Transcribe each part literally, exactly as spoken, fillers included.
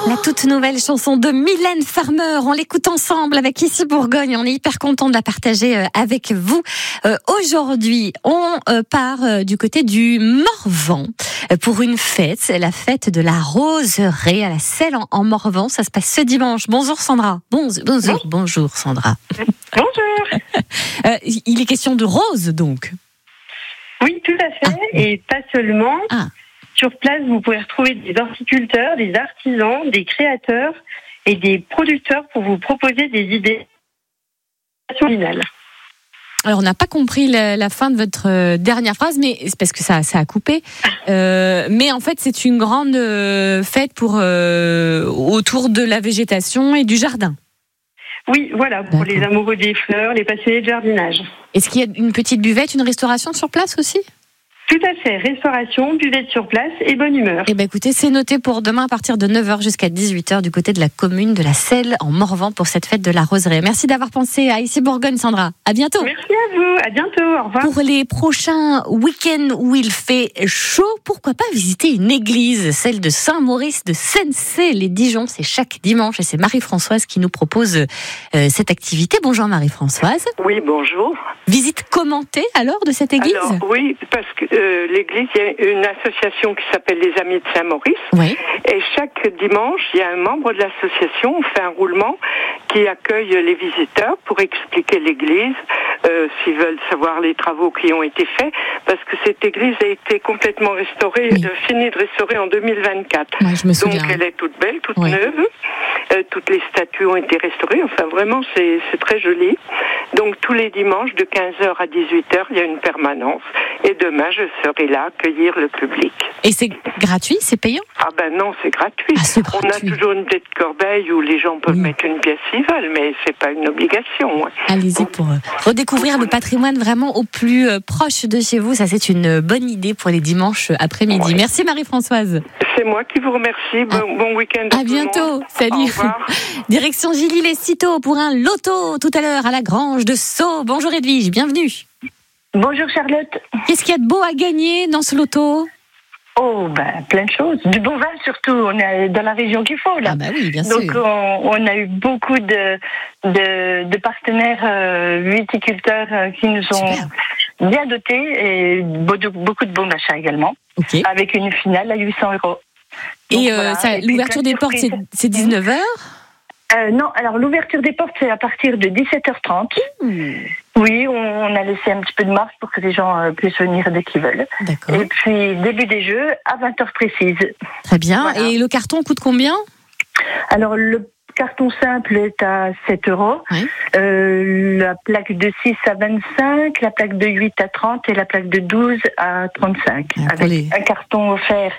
La toute nouvelle chanson de Mylène Farmer, on l'écoute ensemble avec Ici Bourgogne. On est hyper content de la partager avec vous. Euh, aujourd'hui, on euh, part euh, du côté du Morvan euh, pour une fête. C'est la fête de la roseraie à la Selle en, en Morvan. Ça se passe ce dimanche. Bonjour Sandra. Bonjour, bonjour, bonjour Sandra. Bonjour. euh, il est question de roses donc. Oui, tout à fait. Ah. Et pas seulement. Ah. Sur place, vous pouvez retrouver des horticulteurs, des artisans, des créateurs et des producteurs pour vous proposer des idées originales. Alors, on n'a pas compris la, la fin de votre dernière phrase, mais c'est parce que ça, ça a coupé. Euh, mais en fait, c'est une grande fête pour euh, autour de la végétation et du jardin. Oui, voilà, pour D'accord. les amoureux des fleurs, les passionnés de jardinage. Est-ce qu'il y a une petite buvette, une restauration sur place aussi ? Tout à fait, restauration, buvette sur place et bonne humeur. Eh bien écoutez, c'est noté pour demain à partir de neuf heures jusqu'à dix-huit heures du côté de la commune de la Selle en Morvan pour cette fête de la roseraie. Merci d'avoir pensé à Ici Bourgogne, Sandra. À bientôt. Merci à vous, à bientôt, au revoir. Pour les prochains week-ends où il fait chaud, pourquoi pas visiter une église, celle de Saint-Maurice de Sensey-les-Dijon. C'est chaque dimanche et c'est Marie-Françoise qui nous propose euh, cette activité. Bonjour Marie-Françoise. Oui, bonjour. Visite commentée alors de cette église ? Alors, oui, parce que euh, l'église, il y a une association qui s'appelle les Amis de Saint-Maurice. Oui. Et chaque dimanche, il y a un membre de l'association, on fait un roulement qui accueille les visiteurs pour expliquer l'église, euh, s'ils veulent savoir les travaux qui ont été faits, parce que cette église a été complètement restaurée, oui. euh, finie de restaurer en deux mille vingt-quatre. Oui, je me souviens. Donc elle est toute belle, toute oui. neuve. Euh, toutes les statues ont été restaurées. Enfin, vraiment, c'est, c'est très joli. Donc tous les dimanches, de quinze heures à dix-huit heures, il y a une permanence. Et demain, je serai là, accueillir le public. Et c'est gratuit, c'est payant ? Ah ben non, c'est gratuit. Ah, c'est gratuit. On a toujours une petite corbeille où les gens peuvent oui. mettre une pièce s'ils veulent, mais c'est pas une obligation. Ouais. Allez-y Donc, pour redécouvrir le patrimoine vraiment au plus proche de chez vous. Ça, c'est une bonne idée pour les dimanches après-midi. Ouais. Merci Marie-Françoise. C'est moi qui vous remercie. Bon, ah. bon week-end. À, à bientôt. Salut. Au revoir. Direction Gilly-les-Citeaux pour un loto tout à l'heure à la Grange de Sceaux. Bonjour Edwige, bienvenue. Bonjour Charlotte. Qu'est-ce qu'il y a de beau à gagner dans ce loto ? Oh, ben, plein de choses. Du bon vin surtout. On est dans la région qu'il faut, là. Ah, bah oui, bien Donc, sûr. Donc, on, on a eu beaucoup de, de, de partenaires euh, viticulteurs euh, qui nous ont Super. bien dotés et beaucoup de bons achats également. Okay. Avec une finale à huit cents euros. Donc, et, euh, voilà. ça, et l'ouverture des portes, c'est, c'est dix-neuf heures ? Euh, non, alors l'ouverture des portes, c'est à partir de dix-sept heures trente. Mmh. Oui, on, on a laissé un petit peu de marge pour que les gens euh, puissent venir dès qu'ils veulent. D'accord. Et puis, début des jeux, à vingt heures précises. Très bien. Voilà. Et le carton coûte combien ? Alors, le carton simple est à sept euros. Oui. Euh, la plaque de six à vingt-cinq, la plaque de huit à trente et la plaque de douze à trente-cinq. Ah, avec les... un carton offert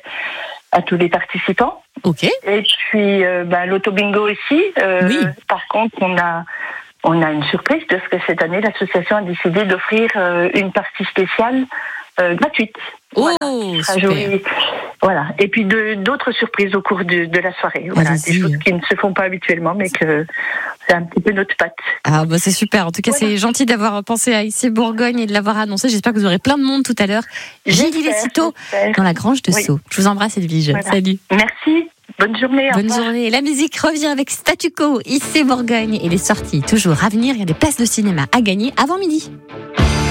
à tous les participants. Ok. Et puis euh, bah, l'auto-bingo ici. Euh, oui. Par contre, on a on a une surprise parce que cette année, l'association a décidé d'offrir euh, une partie spéciale euh, gratuite. Oh, voilà, super. Joli. Voilà. Et puis de, d'autres surprises au cours de, de la soirée. Voilà, des choses qui ne se font pas habituellement, mais que c'est un petit peu notre patte. Ah bah c'est super. En tout cas, voilà. C'est gentil d'avoir pensé à Ici Bourgogne et de l'avoir annoncé. J'espère que vous aurez plein de monde tout à l'heure. Gilly-les-Citeaux dans la Grange de oui. Sceaux. Je vous embrasse, Edwige. Voilà. Salut. Merci. Bonne journée. Bonne journée. La musique revient avec Statu Quo, Ici Bourgogne et les sorties toujours à venir. Il y a des places de cinéma à gagner avant midi.